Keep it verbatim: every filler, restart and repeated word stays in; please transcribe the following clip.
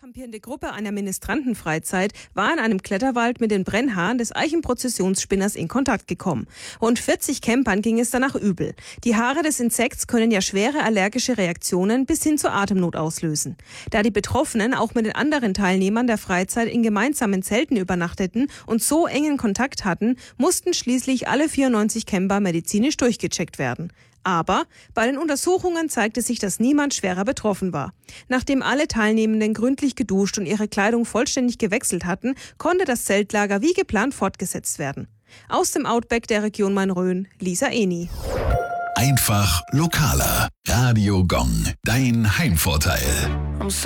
Kampierende Gruppe einer Ministrantenfreizeit war in einem Kletterwald mit den Brennhaaren des Eichenprozessionsspinners in Kontakt gekommen. Rund vierzig Campern ging es danach übel. Die Haare des Insekts können ja schwere allergische Reaktionen bis hin zur Atemnot auslösen. Da die Betroffenen auch mit den anderen Teilnehmern der Freizeit in gemeinsamen Zelten übernachteten und so engen Kontakt hatten, mussten schließlich alle vierundneunzig Camper medizinisch durchgecheckt werden. Aber bei den Untersuchungen zeigte sich, dass niemand schwerer betroffen war. Nachdem alle Teilnehmenden gründlich geduscht und ihre Kleidung vollständig gewechselt hatten, konnte das Zeltlager wie geplant fortgesetzt werden. Aus dem Outback der Region Main-Rhön, Lisa Eni. Einfach lokaler. Radio Gong, dein Heimvorteil.